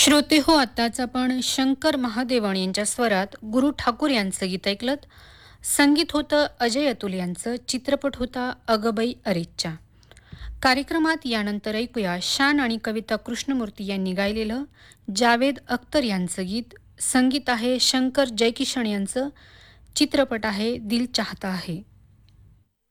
श्रोते हो, आत्ताच आपण शंकर महादेवन यांच्या स्वरात गुरु ठाकूर यांचं गीत ऐकलं. संगीत होतं अजय अतुल यांचं, चित्रपट होता अगबाई अरेच्चा. कार्यक्रमात यानंतर ऐकूया शान आणि कविता कृष्णमूर्ती यांनी गायलेलं जावेद अख्तर यांचं गीत. संगीत आहे शंकर जयकिशन यांचं, चित्रपट आहे दिल चाहता है.